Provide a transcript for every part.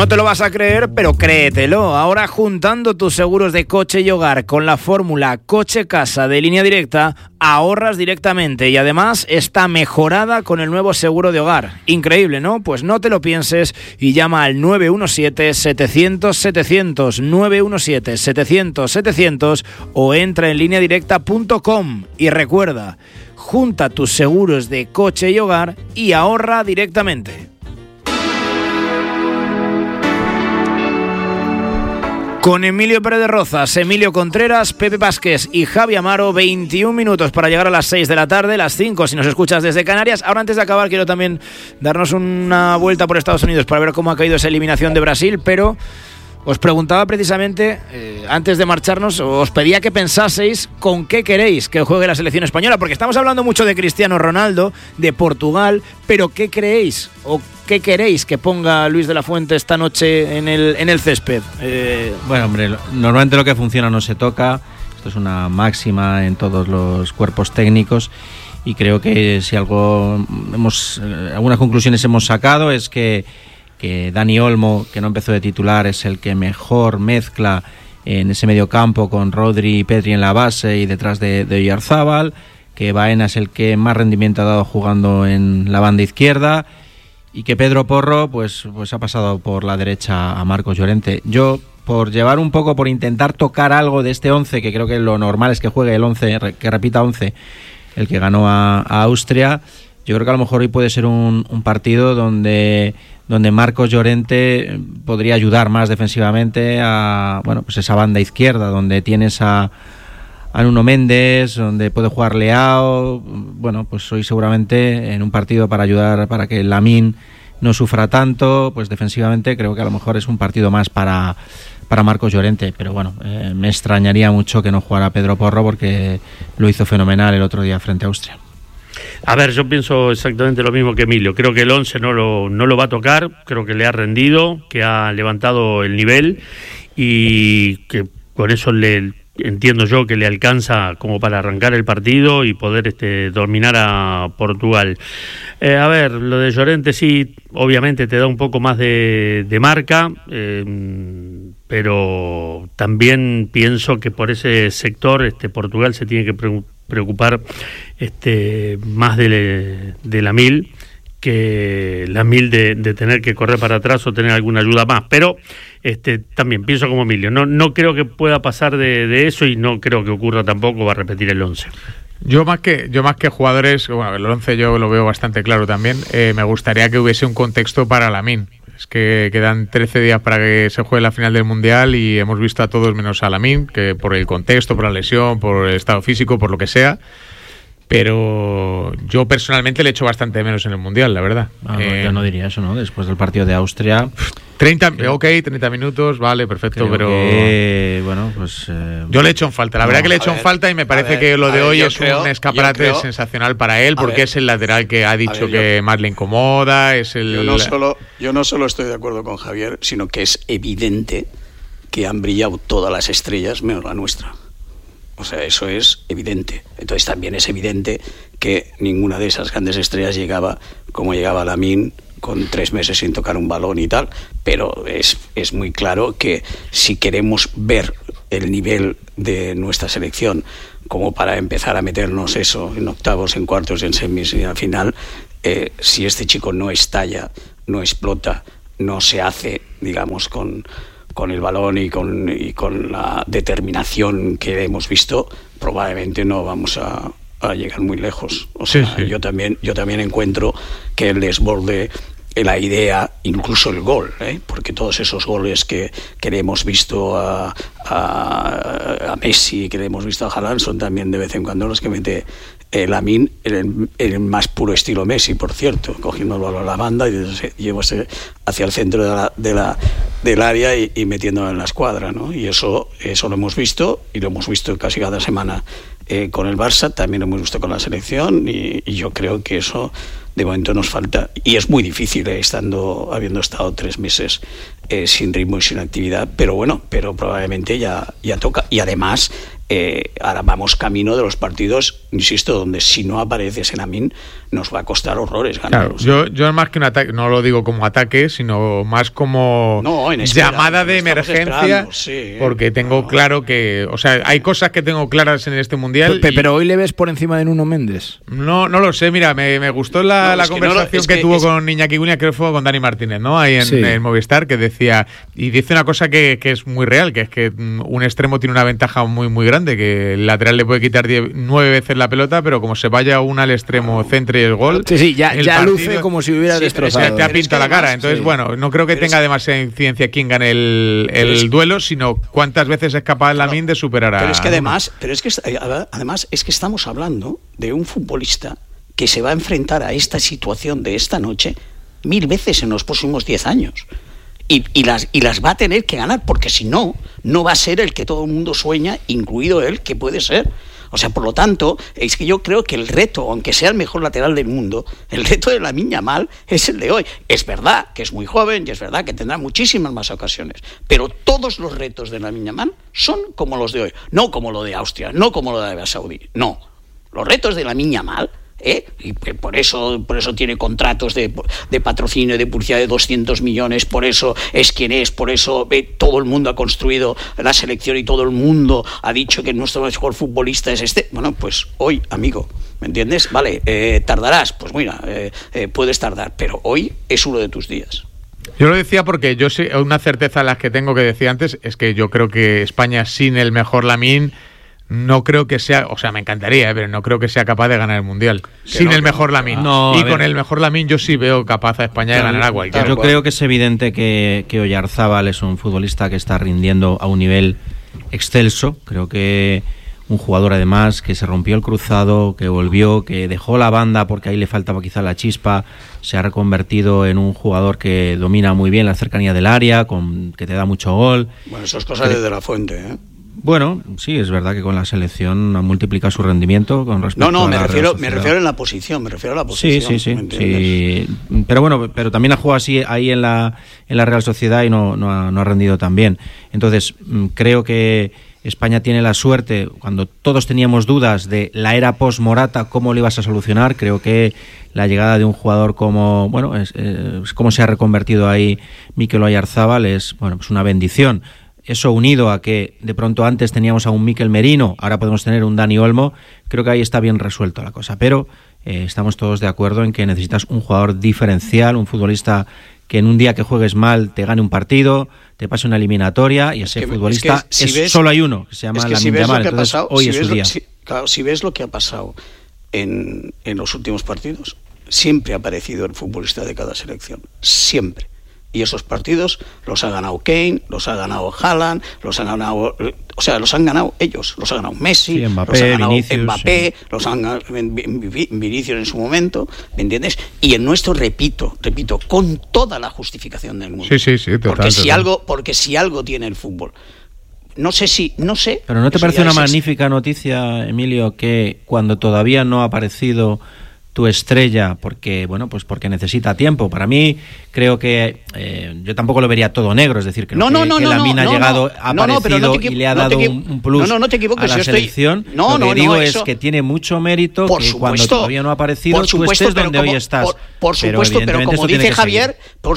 No te lo vas a creer, pero créetelo. Ahora, juntando tus seguros de coche y hogar con la fórmula Coche-Casa de Línea Directa, ahorras directamente y además está mejorada con el nuevo seguro de hogar. Increíble, ¿no? Pues no te lo pienses y llama al 917-700-700, 917-700-700 o entra en lineadirecta.com y recuerda, junta tus seguros de coche y hogar y ahorra directamente. Con Emilio Pérez de Rozas, Emilio Contreras, Pepe Vázquez y Javi Amaro, 21 minutos para llegar a las 6 de la tarde, las 5 si nos escuchas desde Canarias. Ahora, antes de acabar, quiero también darnos una vuelta por Estados Unidos para ver cómo ha caído esa eliminación de Brasil, pero os preguntaba precisamente, antes de marcharnos, os pedía que pensaseis con qué queréis que juegue la selección española, porque estamos hablando mucho de Cristiano Ronaldo, de Portugal, pero ¿qué creéis o qué queréis que ponga Luis de la Fuente esta noche en el césped? Bueno, hombre, normalmente lo que funciona no se toca. Esto es una máxima en todos los cuerpos técnicos y creo que si algunas conclusiones hemos sacado es que Dani Olmo, que no empezó de titular, es el que mejor mezcla en ese medio campo con Rodri y Pedri en la base y detrás de Oyarzábal, que Baena es el que más rendimiento ha dado jugando en la banda izquierda y que Pedro Porro pues ha pasado por la derecha a Marcos Llorente. Yo, por intentar tocar algo de este 11, que creo que lo normal es que juegue el 11, que repita 11, el que ganó a Austria, yo creo que a lo mejor hoy puede ser un partido donde Marcos Llorente podría ayudar más defensivamente a pues esa banda izquierda, donde tienes a Nuno Méndez, donde puede jugar Leao. Bueno, pues hoy seguramente en un partido para ayudar, para que Lamine no sufra tanto, pues defensivamente creo que a lo mejor es un partido más para Marcos Llorente, pero bueno, me extrañaría mucho que no jugara Pedro Porro porque lo hizo fenomenal el otro día frente a Austria. A ver, yo pienso exactamente lo mismo que Emilio. Creo que el 11 no lo va a tocar, creo que le ha rendido, que ha levantado el nivel y que con eso entiendo yo que le alcanza como para arrancar el partido y poder dominar a Portugal. A ver, lo de Llorente sí, obviamente te da un poco más de marca, pero también pienso que por ese sector Portugal se tiene que preocupar más de la Mil que la Mil de tener que correr para atrás o tener alguna ayuda más, pero también pienso como Emilio, no creo que pueda pasar de eso y no creo que ocurra tampoco, va a repetir el 11. Yo más que jugadores, bueno, el 11 yo lo veo bastante claro también, me gustaría que hubiese un contexto para Lamine. Es que quedan 13 días para que se juegue la final del Mundial y hemos visto a todos menos a Lamine, que por el contexto, por la lesión, por el estado físico, por lo que sea. Pero yo personalmente le echo bastante menos en el Mundial, la verdad. Yo no diría eso, ¿no? Después del partido de Austria... 30 minutos, vale, perfecto, pero... yo le echo en falta. La verdad que le echo en falta y me parece que lo de hoy es un escaparate sensacional para él, porque es el lateral que ha dicho que más le incomoda, es el... Yo no solo estoy de acuerdo con Javier, sino que es evidente que han brillado todas las estrellas menos la nuestra. O sea, eso es evidente. Entonces también es evidente que ninguna de esas grandes estrellas llegaba como llegaba Lamine, con 3 meses sin tocar un balón y tal, pero es muy claro que si queremos ver el nivel de nuestra selección como para empezar a meternos eso en octavos, en cuartos, en semis y al final, si este chico no estalla, no explota, no se hace, digamos, con el balón y con la determinación que hemos visto, probablemente no vamos a llegar muy lejos. O sea, sí. Yo también encuentro que el desborde, la idea, incluso el gol, porque todos esos goles que le hemos visto a Messi, que le hemos visto a Haaland, son también de vez en cuando los que mete Lamine en el más puro estilo Messi, por cierto, cogiendo el balón a la banda y llevándose hacia el centro del área y metiéndolo en la escuadra, ¿no? Y eso lo hemos visto, y lo hemos visto casi cada semana con el Barça, también lo hemos visto con la selección, y yo creo que eso de momento nos falta, y es muy difícil habiendo estado 3 meses sin ritmo y sin actividad, pero probablemente ya toca, y además ahora vamos camino de los partidos insisto, donde si no aparece Senamin nos va a costar horrores ganar. Claro, yo más que un ataque, no lo digo como ataque, sino más como llamada de emergencia, sí, porque tengo claro que, o sea, hay cosas que tengo claras en este Mundial. Pero hoy le ves por encima de Nuno Méndez. No lo sé, mira, me gustó la conversación que tuvo con Iñaki Williams, creo que fue con Dani Martínez, ¿no? Ahí en Movistar, que decía, y dice una cosa que es muy real, que es que un extremo tiene una ventaja muy, muy grande, que el lateral le puede quitar 9 veces la pelota, pero como se vaya una al extremo, centre y el gol, ya partido, luce como si hubiera destrozado. Te ha pintado la cara. Entonces, bueno, no creo que tenga demasiada incidencia quién gane el duelo, sino cuántas veces es capaz Lamine de superar a... Pero es que además es que estamos hablando de un futbolista que se va a enfrentar a esta situación de esta noche 1000 veces en los próximos 10 años. Y las va a tener que ganar, porque si no va a ser el que todo el mundo sueña, incluido él, que puede ser. O sea, por lo tanto, es que yo creo que el reto, aunque sea el mejor lateral del mundo, el reto de Lamine Yamal es el de hoy. Es verdad que es muy joven y es verdad que tendrá muchísimas más ocasiones, pero todos los retos de Lamine Yamal son como los de hoy, no como lo de Austria, no como lo de Arabia Saudí, no. Los retos de Lamine Yamal, y por eso tiene contratos de patrocinio, de publicidad de 200 millones, por eso es quien es, por eso todo el mundo ha construido la selección y todo el mundo ha dicho que nuestro mejor futbolista es este. Bueno, pues hoy, amigo, ¿me entiendes? Vale, tardarás, pues mira, puedes tardar, pero hoy es uno de tus días. Yo lo decía porque yo sé, una certeza de las que tengo que decía antes es que yo creo que España sin el mejor Lamine no creo que sea, o sea, me encantaría, pero no creo que sea capaz de ganar el Mundial sin el mejor Lamine. Y con el mejor Lamine yo sí veo capaz a España de ganar a cualquiera. Yo creo que es evidente que Oyarzábal es un futbolista que está rindiendo a un nivel excelso. Creo que un jugador además que se rompió el cruzado, que volvió, que dejó la banda porque ahí le faltaba quizá la chispa, se ha reconvertido en un jugador que domina muy bien la cercanía del área, que te da mucho gol. Bueno, eso es cosa de La Fuente, ¿eh? Bueno, sí, es verdad que con la selección ha multiplicado su rendimiento con respecto a me refiero en la posición, Sí. Pero bueno, pero también ha jugado así ahí en la Real Sociedad y no ha rendido tan bien. Entonces, creo que España tiene la suerte, cuando todos teníamos dudas de la era post-Morata, cómo lo ibas a solucionar. Creo que la llegada de un jugador como, es cómo se ha reconvertido ahí Mikel Oyarzábal, es pues una bendición. Eso unido a que de pronto antes teníamos a un Mikel Merino, ahora podemos tener un Dani Olmo, creo que ahí está bien resuelto la cosa. Pero estamos todos de acuerdo en que necesitas un jugador diferencial, un futbolista que en un día que juegues mal te gane un partido, te pase una eliminatoria, y ese futbolista solo hay uno, que se llama Lamine Yamal. Entonces hoy es su día. Si ves lo que ha pasado en los últimos partidos, siempre ha aparecido el futbolista de cada selección, siempre. Y esos partidos los ha ganado Kane, los ha ganado Haaland, los han ganado ellos, los ha ganado Messi, sí, Mbappé, los ha ganado Vinicius, Mbappé, sí. Los han ganado Vinicius en su momento, ¿me entiendes? Y el nuestro, repito, con toda la justificación del mundo. Sí, total. Porque si algo tiene el fútbol, no sé. Pero ¿no te parece una magnífica noticia, Emilio, que cuando todavía no ha aparecido tu estrella, porque necesita tiempo? Para mí, creo que yo tampoco lo vería todo negro, es decir, que Lamine ha llegado, ha aparecido y le ha dado un plus a la selección. Lo que digo es que tiene mucho mérito que cuando todavía no ha aparecido tú estés donde hoy estás. Por supuesto, pero como dice Javier,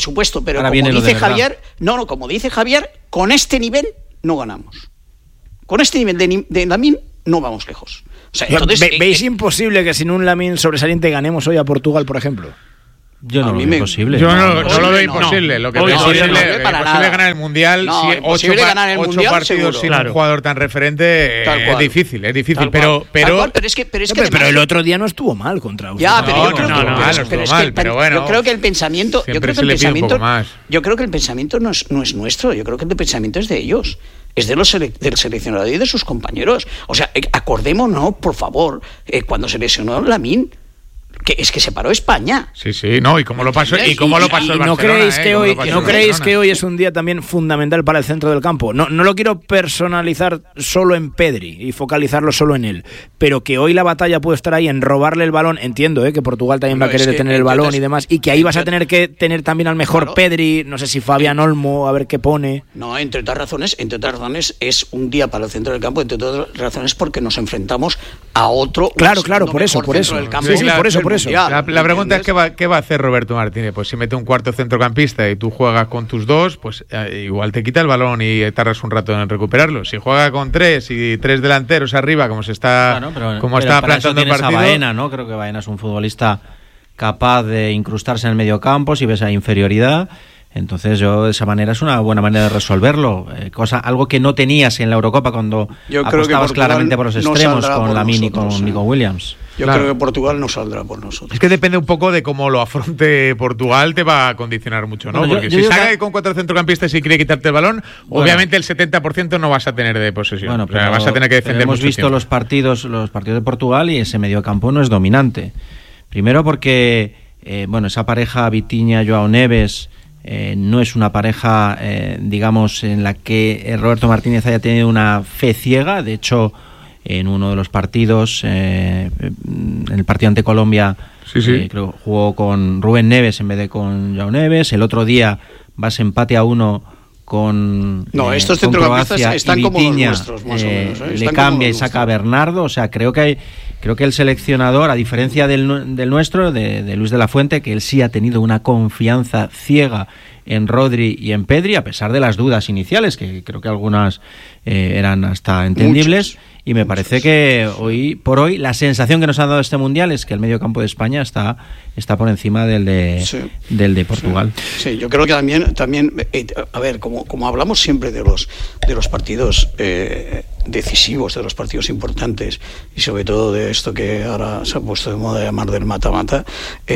como dice Javier, con este nivel no ganamos. Con este nivel de Lamine no vamos lejos. O sea, entonces, ¿veis imposible que sin un Lamine sobresaliente ganemos hoy a Portugal, por ejemplo? Yo no lo veo imposible. Yo no lo veo imposible. Lo que veo imposible ganar el Mundial. Ocho partidos sin un jugador tan referente es difícil. Pero el otro día no estuvo mal contra Austria. Ya, pero yo creo que el pensamiento no es nuestro. Yo creo que el pensamiento es de ellos. Es del seleccionador y de sus compañeros. O sea, acordémonos, por favor, cuando se lesionó Lamine, que es que se paró España. Sí, no, y cómo lo pasó el Barcelona. ¿No creéis que hoy es un día también fundamental para el centro del campo? No lo quiero personalizar solo en Pedri y focalizarlo solo en él, pero que hoy la batalla puede estar ahí en robarle el balón. Entiendo que Portugal también va a querer tener el balón y demás, y que ahí vas a tener que tener también al mejor Pedri, no sé si Fabián Olmo, a ver qué pone. No, entre otras razones es un día para el centro del campo, entre otras razones porque nos enfrentamos a otro. Claro, por eso. Por eso. La pregunta es ¿qué va a hacer Roberto Martínez? Pues si mete un cuarto centrocampista y tú juegas con tus dos, pues igual te quita el balón y tardas un rato en recuperarlo. Si juega con 3 y 3 delanteros arriba, como se está plantando el partido. Baena, ¿no? Creo que Baena es un futbolista capaz de incrustarse en el medio campo si ves esa inferioridad. Entonces de esa manera es una buena manera de resolverlo, algo que no tenías en la Eurocopa cuando apostabas claramente por los extremos con Lamine y con Nico Williams. Yo creo que Portugal no saldrá por nosotros. Es que depende un poco de cómo lo afronte Portugal, te va a condicionar mucho, ¿no? Porque si sale con 4 centrocampistas y quiere quitarte el balón, obviamente el 70% no vas a tener de posesión. Pero vas a tener que defender hemos visto los partidos de Portugal y ese mediocampo no es dominante. Primero porque esa pareja Vitinha-Joao Neves no es una pareja, digamos, en la que Roberto Martínez haya tenido una fe ciega. De hecho, en uno de los partidos, en el partido ante Colombia, creo jugó con Rubén Neves en vez de con Joao Neves. El otro día vas empate a 1 con estos centrocampistas están como los nuestros, más o menos. Le cambia y saca a Bernardo. O sea, creo que el seleccionador, a diferencia del nuestro, de Luis de la Fuente, que él sí ha tenido una confianza ciega en Rodri y en Pedri, a pesar de las dudas iniciales, que creo que algunas eran hasta entendibles. Y me parece que hoy por hoy la sensación que nos ha dado este Mundial es que el medio campo de España está por encima del de Portugal. Sí, yo creo que también a ver, como hablamos siempre de los partidos decisivos, de los partidos importantes, y sobre todo de esto que ahora se ha puesto de moda llamar del mata-mata,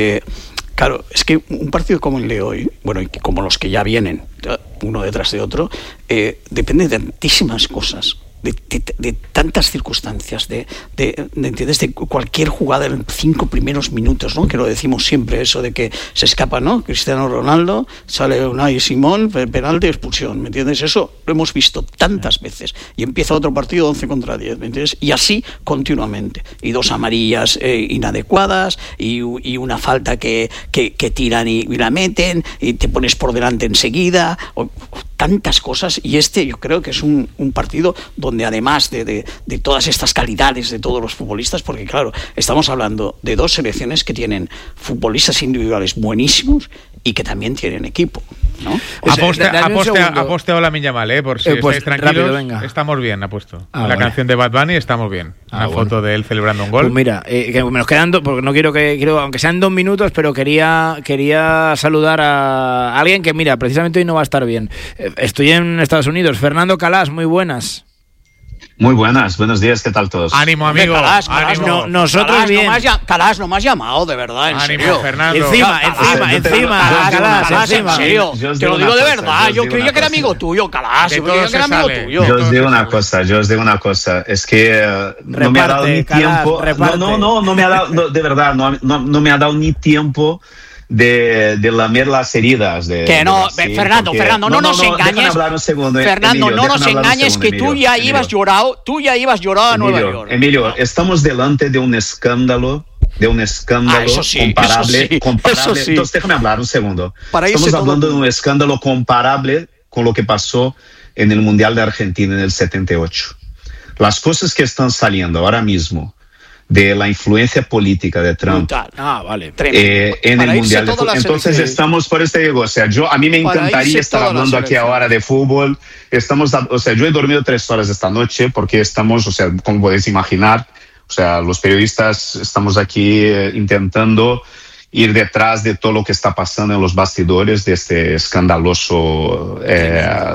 claro, es que un partido como el de hoy, y como los que ya vienen, uno detrás de otro, depende de tantísimas cosas. De tantas circunstancias, ¿entiendes? De cualquier jugada en los 5 primeros minutos, ¿no? Que lo decimos siempre, eso de que se escapa, ¿no? Cristiano Ronaldo, sale Unai Simón, penalti, expulsión, ¿me entiendes? Eso lo hemos visto tantas veces. Y empieza otro partido 11 contra 10, ¿me entiendes? Y así continuamente. Y 2 amarillas inadecuadas, y una falta que tiran y la meten, y te pones por delante enseguida, tantas cosas. Y yo creo que es un partido donde además de todas estas calidades de todos los futbolistas, porque claro, estamos hablando de 2 selecciones que tienen futbolistas individuales buenísimos y que también tienen equipo, ¿no? Aposte a Lamine Yamal, por si estáis tranquilos, rápido, estamos bien, apuesto. Canción de Bad Bunny, estamos bien. Una foto de él celebrando un gol. Pues mira, que me nos quedan porque no quiero, aunque sean 2 minutos, pero quería saludar a alguien que, mira, precisamente hoy no va a estar bien. Estoy en Estados Unidos. Fernando Calas, muy buenas. Muy buenos días, ¿qué tal todos? Ánimo, amigo. Ánimo. Nosotros bien. Calas, no me has llamado, de verdad, en ánimo, serio. Fernando. Encima. Calas, en serio. Te lo digo de verdad. Yo creía que era amigo tuyo, Calas. Yo creía que era amigo tuyo. Yo os digo una cosa. Es que no me ha dado ni tiempo. No me ha dado, de verdad, no me ha dado ni tiempo de lamer las heridas. Fernando, no nos engañes. Fernando, no nos engañes, que tú ya ibas llorado a Nueva York. Emilio, estamos delante de un escándalo comparable. Entonces déjame hablar un segundo. Estamos hablando de un escándalo comparable con lo que pasó en el Mundial de Argentina en el 78. Las cosas que están saliendo ahora mismo de la influencia política de Trump en el Mundial de Fútbol. Entonces estamos, por este digo, a mí me encantaría estar hablando aquí ahora de fútbol. Yo he dormido 3 horas esta noche porque estamos, como podéis imaginar, los periodistas estamos aquí intentando ir detrás de todo lo que está pasando en los bastidores de este escandaloso